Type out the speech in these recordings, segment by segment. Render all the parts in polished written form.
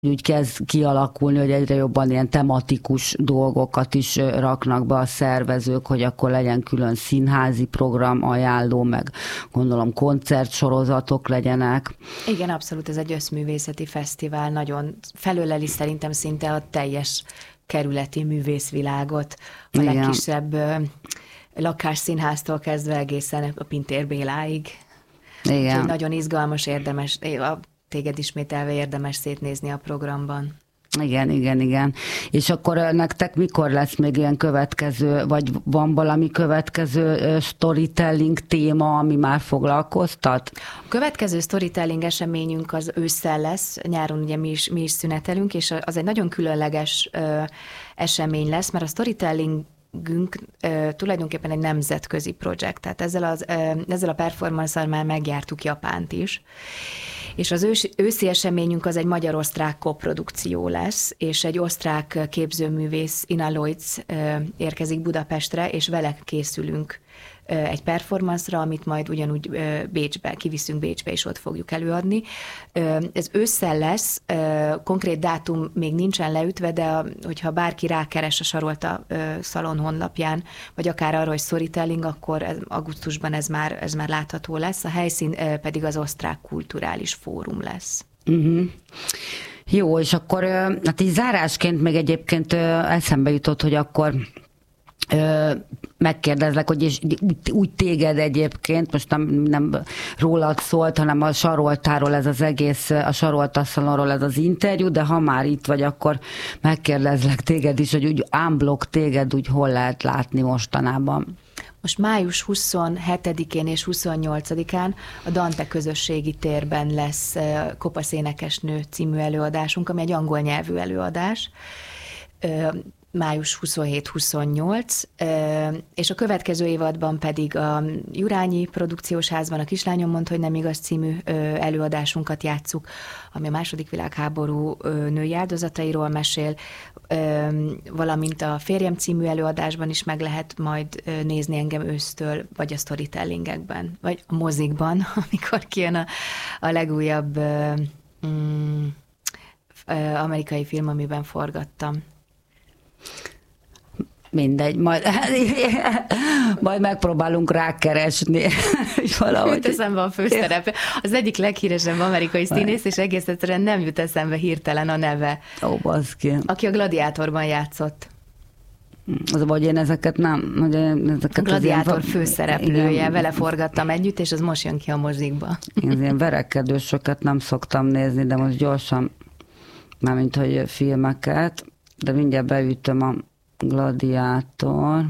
úgy kezd kialakulni, hogy egyre jobban ilyen tematikus dolgokat is raknak be a szervezők, hogy akkor legyen külön színházi program ajánló, meg gondolom koncertsorozatok legyenek. Igen, abszolút, ez egy összművészeti fesztivál, nagyon felöleli szerintem szinte a teljes kerületi művészvilágot, a Igen. legkisebb lakásszínháztól kezdve egészen a Pintér Béláig. Igen. Úgyhogy nagyon izgalmas, érdemes, téged ismételve érdemes szétnézni a programban. Igen. És akkor nektek mikor lesz még ilyen következő, vagy van valami következő storytelling téma, ami már foglalkoztat? A következő storytelling eseményünk az ősszel lesz, nyáron ugye mi is szünetelünk, és az egy nagyon különleges esemény lesz, mert a storytelling tulajdonképpen egy nemzetközi projekt, tehát ezzel a performance-al már megjártuk Japánt is, és az őszi eseményünk az egy magyar-osztrák koprodukció lesz, és egy osztrák képzőművész, Ina Lloyds érkezik Budapestre, és vele készülünk egy performance-ra, amit majd ugyanúgy kiviszünk Bécsbe, és ott fogjuk előadni. Ez ősszel lesz, konkrét dátum még nincsen leütve, de hogyha bárki rákeres a Sarolta Szalon honlapján, vagy akár arra, hogy storytelling, akkor augusztusban ez már látható lesz. A helyszín pedig az Osztrák Kulturális Fórum lesz. Uh-huh. Jó, és akkor hát így zárásként még egyébként eszembe jutott, hogy akkor megkérdezlek, hogy és úgy téged egyébként, most nem rólad szólt, hanem a Saroltáról ez az egész, a Sarolta Szalonról ez az interjú, de ha már itt vagy, akkor megkérdezlek téged is, hogy úgy unblock téged úgy hol lehet látni mostanában. Most május 27-én és 28-án a Dante közösségi térben lesz Kopasz énekesnő című előadásunk, ami egy angol nyelvű előadás. Május 27-28, és a következő évadban pedig a Jurányi Produkciós Házban a Kislányom mond, hogy nem igaz című előadásunkat játsszuk, ami a II. Világháború női áldozatairól mesél, valamint a Férjem című előadásban is meg lehet majd nézni engem ősztől, vagy a storytellingekben, vagy a mozikban, amikor kijön a legújabb amerikai film, amiben forgattam. Mindegy, majd megpróbálunk rákeresni. Valahogy. Jut eszembe a főszereplő. Az egyik leghíresebb amerikai színész, és egész egyszerűen nem jut eszembe hirtelen a neve. Ó, baszki. Aki a Gladiátorban játszott. Az, vagy én ezeket nem... Ezeket a Gladiátor főszereplője, igen. Vele forgattam együtt, és az most jön ki a mozikba. Én ilyen verekedősöket nem szoktam nézni, de most gyorsan, mármint hogy filmeket, de mindjárt beütöm a Gladiátor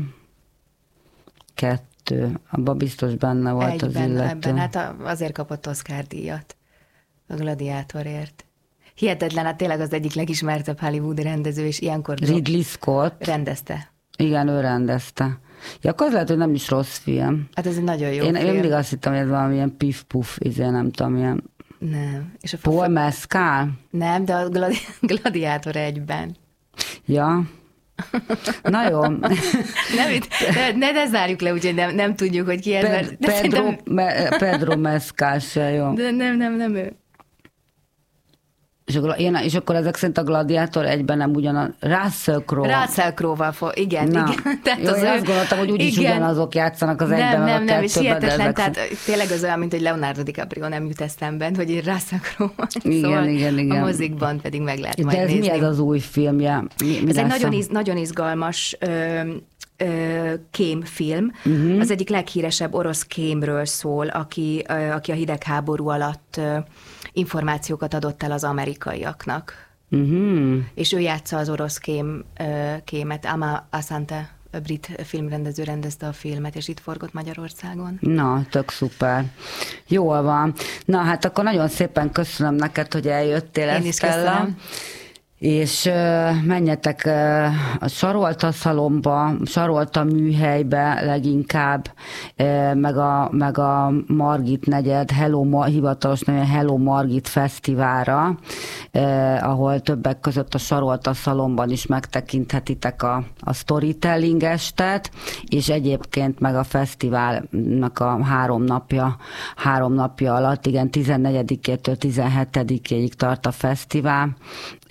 2. Abban biztos benne volt az illető. Ebben, hát azért kapott Oscar-díjat a Gladiátorért. Hihetetlen, hát tényleg az egyik legismertebb hollywoodi rendező, és ilyenkor... Ridley Scott. Rendezte. Igen, ő rendezte. Ja, akkor az lehet, hogy nem is rossz film. Hát ez egy nagyon jó film. Én mindig azt hittem, hogy ez valamilyen pif-puf, nem tudom, ilyen... Nem. És a Paul Mescal? Nem, de a Gladiátor 1-ben. Ja. Na jó. Ne zárjuk le, úgyhogy nem tudjuk, hogy ki ez. Pedro Mescal se, jó. De nem ő. És akkor ezek szerint a Gladiátor 1-ben nem ugyanaz. Russell Crowe-val igen. Tehát jó, én azt gondoltam, hogy úgyis ugyanazok játszanak az egyben, a kettőben. És hihetetlen, tehát tényleg az olyan, mint hogy Leonardo DiCaprio nem jut eszembe, hogy én Russell Crowe. Igen. A mozikban pedig meg lehet majd nézni. De ez mi ez az új filmje? Ez egy nagyon izgalmas kémfilm. Az egyik leghíresebb orosz kémről szól, aki a hidegháború alatt információkat adott el az amerikaiaknak. És ő játsza az orosz kémet. Ama Asante, a brit filmrendező rendezte a filmet, és itt forgott Magyarországon. Na, tök szuper. Jól van. Na, hát akkor nagyon szépen köszönöm neked, hogy eljöttél. Én is köszönöm. és menjetek a Sarolta szalomba, Sarolta műhelybe leginkább, meg a Margit negyed, hivatalos nevén Hello Margit fesztiválra, ahol többek között a Sarolta szalomban is megtekinthetitek a storytelling estet, és egyébként meg a fesztiválnak a 3 napja alatt, igen, 14-től 17-ig tart a fesztivál,